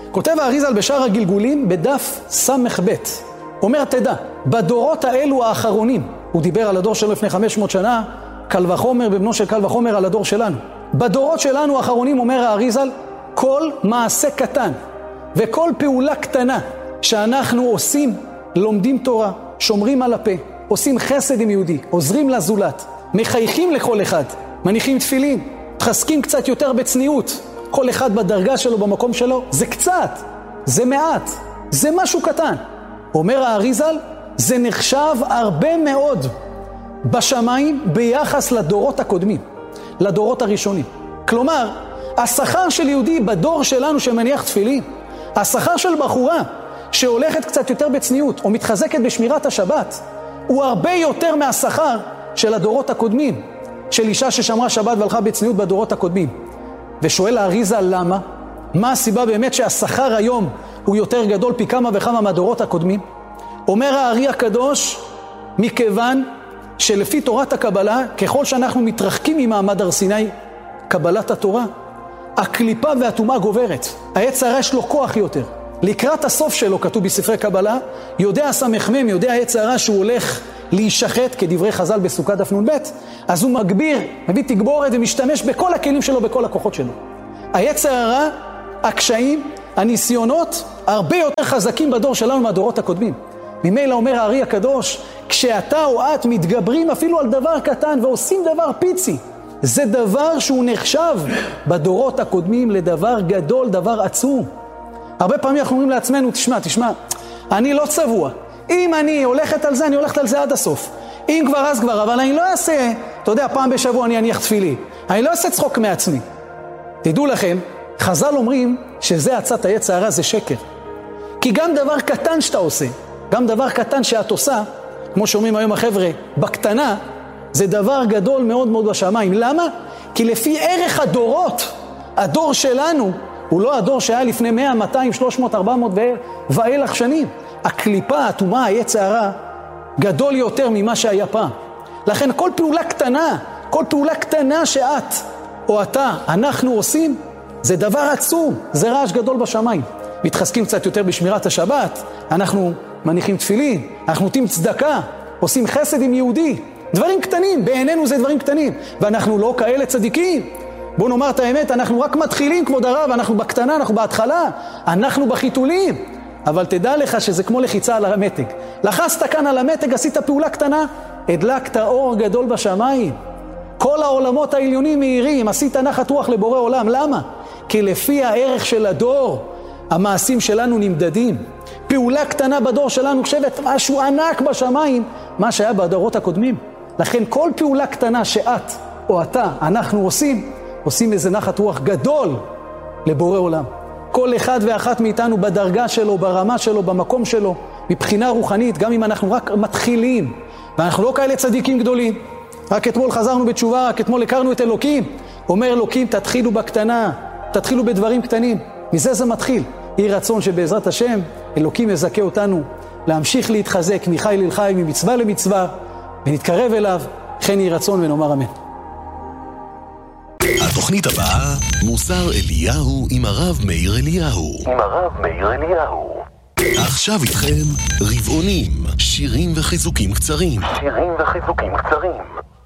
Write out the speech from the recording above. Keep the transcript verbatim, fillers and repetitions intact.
כותב האריז"ל בשער הגלגולים בדף סמך ב', אומר תדע, בדורות האלו האחרונים, הוא דיבר על הדור שלו לפני חמש מאות שנה, קל וחומר בבנו של קל וחומר על הדור שלנו. בדורות שלנו האחרונים, אומר האריז"ל, כל מעשה קטן וכל פעולה קטנה שאנחנו עושים, לומדים תורה, שומרים על הפה, עושים חסד עם יהודי, עוזרים לזולת, מחייכים לכל אחד, מניחים תפילין, מתחזקים קצת יותר בצניעות, כל אחד בדרגה שלו, במקום שלו, זה קצת, זה מעט, זה משהו קטן. אומר האריז"ל, זה נחשב הרבה מאוד בשמיים ביחס לדורות הקודמים, לדורות הראשונים. כלומר, השכר של יהודי בדור שלנו שמניח תפילין, השכר של בחורה שהולכת קצת יותר בצניעות או מתחזקת בשמירת השבת, הוא הרבה יותר מהשכר של הדורות הקודמים, של אישה ששמרה שבת והלכה בצניעות בדורות הקודמים. ושואל האריז"ל למה? מה הסיבה באמת שהשכר היום הוא יותר גדול פי כמה וכמה מהדורות הקודמים? אומר הארי הקדוש, מכיוון שלפי תורת הקבלה, ככל שאנחנו מתרחקים ממעמד הר סיני, קבלת התורה, הקליפה והטומאה גוברת. היצר הרע יש לו כוח יותר. לקראת הסוף שלו, כתוב בספרי קבלה, יודע הסמ"ם, יודע היצר הרע שהוא הולך להישחט, כדברי חז"ל בסוכת דף נ"ב, אז הוא מגביר, מביא תגבורת ומשתמש בכל הכלים שלו, בכל הכוחות שלו. היצר הרע, הקשיים, הניסיונות, הרבה יותר חזקים בדור שלנו מהדורות הקודמים. ממילא אומר הארי הקדוש, כשאתה או את מתגברים אפילו על דבר קטן ועושים דבר פיצי, זה דבר שהוא נחשב בדורות הקודמים לדבר גדול, דבר עצום. הרבה פעמים אנחנו אומרים לעצמנו, תשמע, תשמע, אני לא צבוע. אם אני הולכת על זה, אני הולכת על זה עד הסוף. אם כבר, אז כבר, אבל אני לא אעשה, אתה יודע, פעם בשבוע אני אניח תפילי. אני לא אעשה צחוק מעצמי. תדעו לכם, חז"ל אומרים שזה עצת היצר הרע, זה שקר. כי גם דבר קטן שאתה עושה, גם דבר קטן שאת עושה, כמו שאומרים היום החבר'ה, בקטנה, זה דבר גדול מאוד מאוד בשמיים. למה? כי לפי ערך הדורות, הדור שלנו, הוא לא הדור שהיה לפני מאה, מאתיים, שלוש מאות, ארבע מאות ואילך שנים. הקליפה, הטומאה, היצר הרע, גדול יותר ממה שהיה פעם. לכן כל פעולה קטנה, כל פעולה קטנה שאת או אתה, אנחנו עושים, זה דבר עצום, זה רעש גדול בשמיים. מתחזקים קצת יותר בשמירת השבת, אנחנו מניחים תפילין, אנחנו נותנים צדקה, עושים חסד עם יהודי. דברים קטנים, בעינינו זה דברים קטנים, ואנחנו לא כאלה צדיקים. בוא נאמר את האמת, אנחנו רק מתחילים כבוד הרב, אנחנו בקטנה, אנחנו בהתחלה, אנחנו בחיתולים. אבל תדע לך שזה כמו לחיצה על המתג. לחצת כאן על המתג, עשית פעולה קטנה, הדלקת אור גדול בשמיים. כל העולמות העליונים מהירים, עשית נחת רוח לבורא עולם. למה? כי לפי הערך של הדור, המעשים שלנו נמדדים. פעולה קטנה בדור שלנו חושבת משהו ענק בשמיים, מה שהיה בדורות הקודמים. לכן כל פעולה קטנה שאת או אתה, אנחנו עושים, עושים איזה נחת רוח גדול לבורא עולם. כל אחד ואחת מאיתנו בדרגה שלו, ברמה שלו, במקום שלו, מבחינה רוחנית, גם אם אנחנו רק מתחילים, ואנחנו לא כאלה צדיקים גדולים. רק אתמול חזרנו בתשובה, רק אתמול הכרנו את אלוקים. אומר אלוקים, תתחילו בקטנה, תתחילו בדברים קטנים. מזה זה מתחיל. יהי רצון שבעזרת השם, אלוקים יזכה אותנו להמשיך להתחזק מחי ללחי, ממצווה למצווה, ונתקרב אליו, כן יהי רצון ונאמר אמן. התוכנית הבאה, מוסר אליהו עם הרב מאיר אליהו. עם הרב מאיר אליהו. עכשיו איתכם רבעונים, שירים וחיזוקים קצרים. שירים וחיזוקים קצרים.